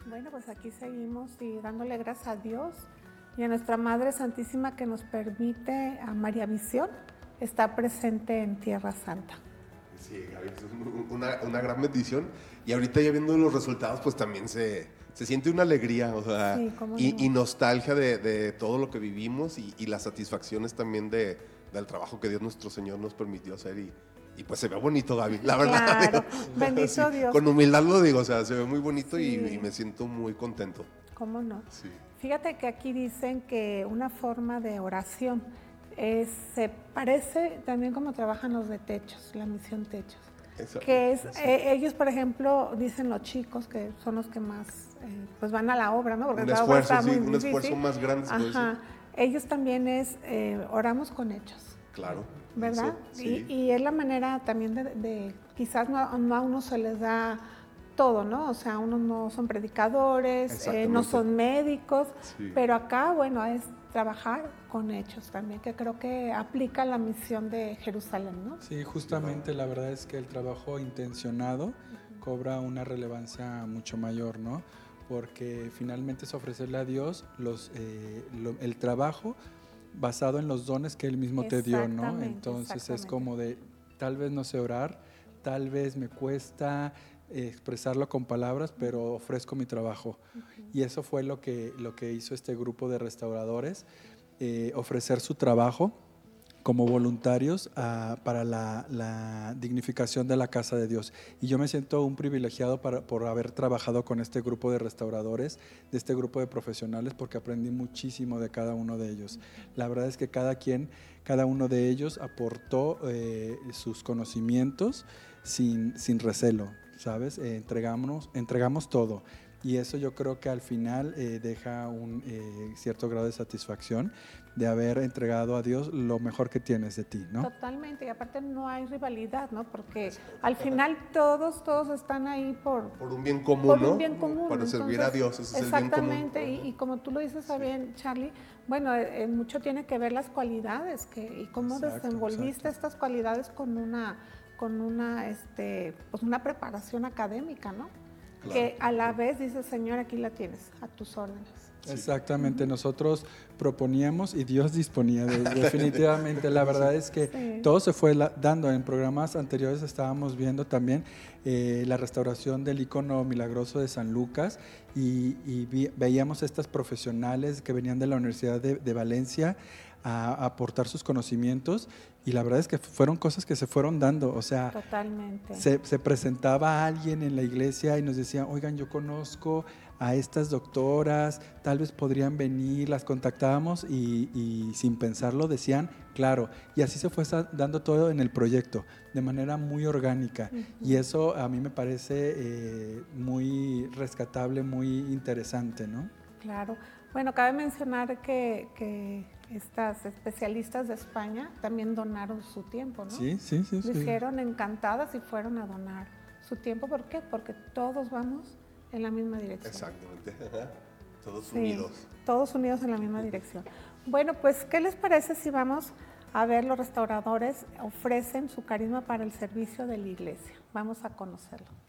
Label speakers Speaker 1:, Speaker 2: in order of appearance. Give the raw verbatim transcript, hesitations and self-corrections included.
Speaker 1: Bueno, pues aquí seguimos y dándole gracias a Dios y a nuestra Madre Santísima que nos permite, a María Visión, estar presente en Tierra Santa.
Speaker 2: Sí, Gaby, es una, una gran bendición. Y ahorita ya viendo los resultados, pues también se, se siente una alegría, o sea,
Speaker 1: Sí, cómo
Speaker 2: y,
Speaker 1: no.
Speaker 2: y nostalgia de, de todo lo que vivimos y, y las satisfacciones también de, del trabajo que Dios nuestro Señor nos permitió hacer. Y, y pues se ve bonito, Gaby, la verdad.
Speaker 1: Claro,
Speaker 2: digo,
Speaker 1: bendito
Speaker 2: sí,
Speaker 1: Dios.
Speaker 2: con humildad lo digo, o sea, se ve muy bonito
Speaker 1: Sí.
Speaker 2: y, y me siento muy contento.
Speaker 1: ¿Cómo no?
Speaker 2: Sí.
Speaker 1: Fíjate que aquí dicen que una forma de oración es, se parece también como trabajan los de techos, la misión techos.
Speaker 2: Eso,
Speaker 1: Que es,
Speaker 2: sí.
Speaker 1: eh, ellos, por ejemplo, dicen los chicos que son los que más eh, pues van a la obra, ¿no? Porque
Speaker 2: Un
Speaker 1: la
Speaker 2: esfuerzo,
Speaker 1: obra está
Speaker 2: sí,
Speaker 1: muy
Speaker 2: un
Speaker 1: difícil.
Speaker 2: esfuerzo más grande, se puede decir.
Speaker 1: Ajá. Ellos también es, eh, oramos con hechos.
Speaker 2: Claro.
Speaker 1: ¿Verdad?
Speaker 2: Eso, sí.
Speaker 1: y, y es la manera también de, de quizás no, no a uno se les da todo, ¿no? O sea, unos no son predicadores, eh, no son médicos,
Speaker 2: sí.
Speaker 1: pero acá, bueno, es trabajar con hechos también, que creo que aplica la misión de Jerusalén, ¿no?
Speaker 3: Sí, justamente la verdad es que el trabajo intencionado uh-huh. cobra una relevancia mucho mayor, ¿no? Porque finalmente es ofrecerle a Dios los, eh, lo, el trabajo basado en los dones que Él mismo te dio, ¿no? Entonces es como de, tal vez no sé orar, tal vez me cuesta eh, expresarlo con palabras, pero ofrezco mi trabajo. Uh-huh. Y eso fue lo que, lo que hizo este grupo de restauradores, eh, ofrecer su trabajo como voluntarios uh, para la, la dignificación de la casa de Dios. Y yo me siento un privilegiado para, por haber trabajado con este grupo de restauradores, de este grupo de profesionales, porque aprendí muchísimo de cada uno de ellos. La verdad es que cada quien, cada uno de ellos aportó eh, sus conocimientos sin, sin recelo, ¿sabes? Eh, entregamos, entregamos todo. Y eso yo creo que al final eh, deja un eh, cierto grado de satisfacción de haber entregado a Dios lo mejor que tienes de ti, ¿no?
Speaker 1: Totalmente, y aparte no hay rivalidad, ¿no? Porque al final todos, todos están ahí por...
Speaker 2: Por un bien común,
Speaker 1: por
Speaker 2: ¿no?
Speaker 1: un bien común.
Speaker 2: Para
Speaker 1: Entonces,
Speaker 2: servir a Dios, ese es el bien común.
Speaker 1: Exactamente, y, y como tú lo dices sí. bien, Charlie, bueno, eh, mucho tiene que ver las cualidades que, y cómo exacto, desenvolviste exacto. estas cualidades con una, con una, este, pues una preparación académica, ¿no? Claro. Que a la vez dice, Señor, aquí la tienes, a tus órdenes.
Speaker 3: Sí. Exactamente, uh-huh. nosotros proponíamos y Dios disponía, de, definitivamente, la verdad es que sí. todo se fue la, dando, en programas anteriores estábamos viendo también eh, la restauración del icono milagroso de San Lucas y, y vi, veíamos estas profesionales que venían de la Universidad de, de Valencia a, a aportar sus conocimientos y la verdad es que fueron cosas que se fueron dando, o sea,
Speaker 1: totalmente.
Speaker 3: Se, se presentaba alguien en la iglesia y nos decía, oigan, yo conozco a estas doctoras, tal vez podrían venir, las contactábamos y, y sin pensarlo decían, claro, y así se fue dando todo en el proyecto, de manera muy orgánica, uh-huh. y eso a mí me parece eh, muy rescatable, muy interesante, ¿no?
Speaker 1: Claro, bueno, cabe mencionar que, que estas especialistas de España también donaron su tiempo, ¿no?
Speaker 3: Sí, sí, sí.
Speaker 1: Lo hicieron sí. encantadas y fueron a donar su tiempo, ¿por qué? Porque todos vamos en la misma dirección.
Speaker 2: Exactamente, todos
Speaker 1: sí,
Speaker 2: unidos.
Speaker 1: Todos unidos en la misma dirección. Bueno, pues, ¿qué les parece si vamos a ver los restauradores ofrecen su carisma para el servicio de la iglesia? Vamos a conocerlo.